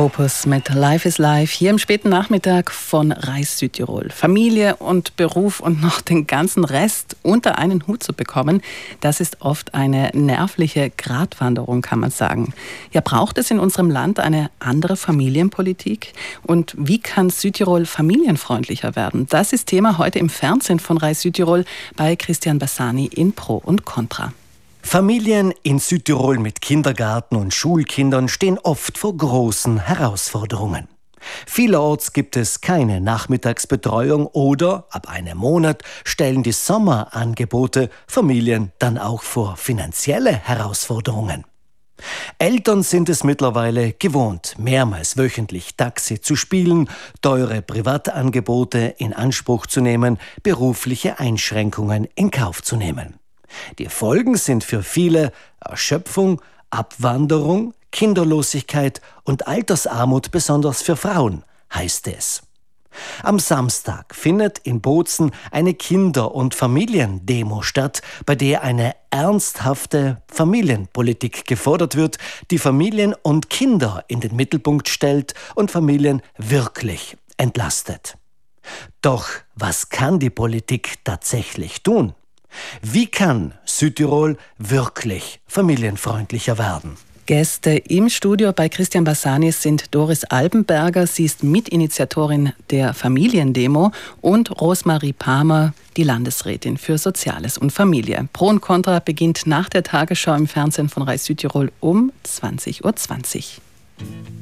Opus mit Life is Life hier im späten Nachmittag von Reis Südtirol. Familie und Beruf und noch den ganzen Rest unter einen Hut zu bekommen, das ist oft eine nervliche Gratwanderung, kann man sagen. Ja, braucht es in unserem Land eine andere Familienpolitik? Und wie kann Südtirol familienfreundlicher werden? Das ist Thema heute im Fernsehen von Reis Südtirol bei Christian Bassani in Pro und Contra. Familien in Südtirol mit Kindergarten und Schulkindern stehen oft vor großen Herausforderungen. Vielerorts gibt es keine Nachmittagsbetreuung oder ab einem Monat stellen die Sommerangebote Familien dann auch vor finanzielle Herausforderungen. Eltern sind es mittlerweile gewohnt, mehrmals wöchentlich Taxi zu spielen, teure Privatangebote in Anspruch zu nehmen, berufliche Einschränkungen in Kauf zu nehmen. Die Folgen sind für viele Erschöpfung, Abwanderung, Kinderlosigkeit und Altersarmut, besonders für Frauen, heißt es. Am Samstag findet in Bozen eine Kinder- und Familiendemo statt, bei der eine ernsthafte Familienpolitik gefordert wird, die Familien und Kinder in den Mittelpunkt stellt und Familien wirklich entlastet. Doch was kann die Politik tatsächlich tun? Wie kann Südtirol wirklich familienfreundlicher werden? Gäste im Studio bei Christian Bassani sind Doris Albenberger, sie ist Mitinitiatorin der Familiendemo, und Rosmarie Palmer, die Landesrätin für Soziales und Familie. Pro und Contra beginnt nach der Tagesschau im Fernsehen von Reis Südtirol um 20:20 Uhr.